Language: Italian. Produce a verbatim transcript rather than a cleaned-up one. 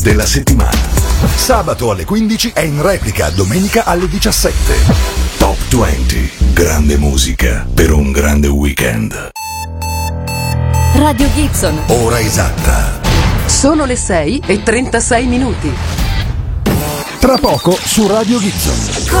della settimana. Sabato alle quindici e in replica domenica alle diciassette. Top venti. Grande musica per un grande weekend. Radio Gibson. Ora esatta. Sono le sei e trentasei minuti. Tra poco su Radio Gibson.